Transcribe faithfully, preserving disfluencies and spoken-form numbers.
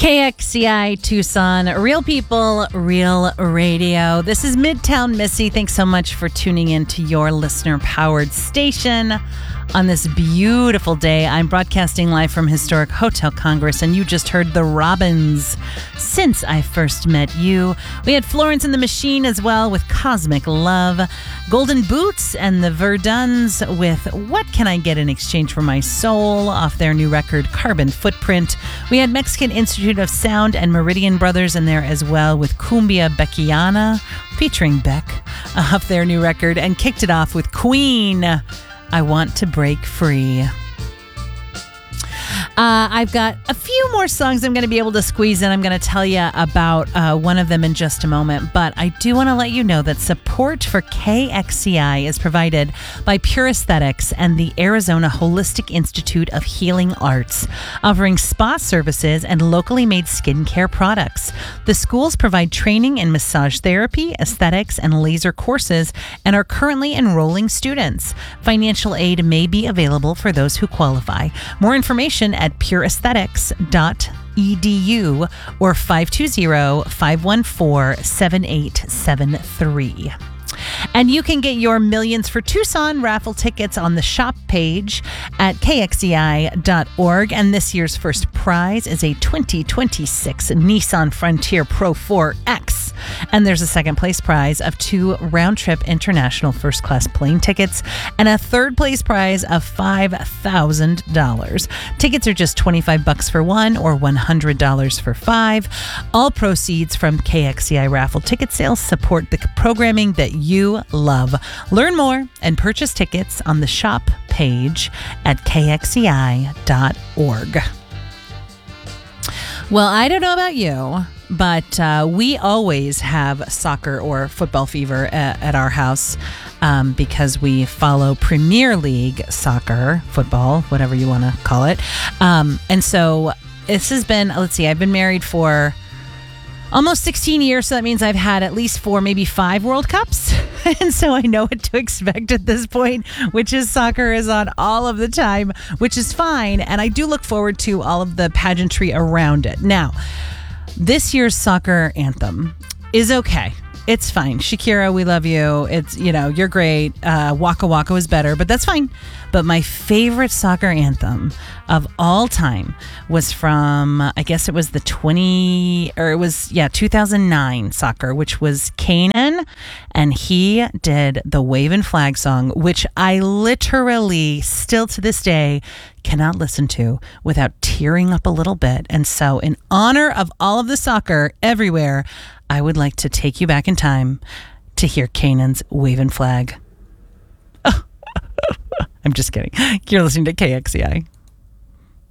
K X C I Tucson, real people, real radio. This is Midtown Missy. Thanks so much for tuning in to your listener-powered station on this beautiful day. I'm broadcasting live from historic Hotel Congress, and you just heard the Robins, Since I First Met You. We had Florence and the Machine as well with Cosmic Love, Golden Boots and the Verduns with What Can I Get in Exchange for My Soul off their new record Carbon Footprint. We had Mexican Institute of Sound and Meridian Brothers in there as well with Cumbia Beckiana featuring Beck off their new record, and kicked it off with Queen, I Want to Break Free. Uh, I've got a few more songs I'm going to be able to squeeze in. I'm going to tell you about uh, one of them in just a moment, but I do want to let you know that support for K X C I is provided by Pure Aesthetics and the Arizona Holistic Institute of Healing Arts, offering spa services and locally made skincare products. The schools provide training in massage therapy, aesthetics, and laser courses and are currently enrolling students. Financial aid may be available for those who qualify. More information at pure aesthetics dot e d u or five two zero, five one four, seven eight seven three. And you can get your Millions for Tucson raffle tickets on the shop page at k x e i dot org. And this year's first prize is a twenty twenty-six Nissan Frontier Pro four X. And there's a second place prize of two round-trip international first-class plane tickets and a third-place prize of five thousand dollars. Tickets are just twenty-five bucks for one or one hundred dollars for five. All proceeds from K X C I raffle ticket sales support the programming that you love. Learn more and purchase tickets on the shop page at k x e i dot org. Well, I don't know about you, but uh, we always have soccer or football fever at, at our house um, because we follow Premier League soccer, football, whatever you want to call it. Um, and so this has been, let's see, I've been married for almost sixteen years, so that means I've had at least four, maybe five World Cups. And so I know what to expect at this point, which is soccer is on all of the time, which is fine. And I do look forward to all of the pageantry around it. Now, this year's soccer anthem is okay. It's fine. Shakira, we love you. It's, you know, you're great. Uh, Waka Waka was better, but that's fine. But my favorite soccer anthem of all time was from, I guess it was the twenty, or it was, yeah, two thousand nine soccer, which was Kanan. And he did the Wave and Flag song, which I literally still to this day cannot listen to without tearing up a little bit. And so in honor of all of the soccer everywhere, I would like to take you back in time to hear Kanan's Wave and Flag. I'm just kidding. You're listening to K X C I.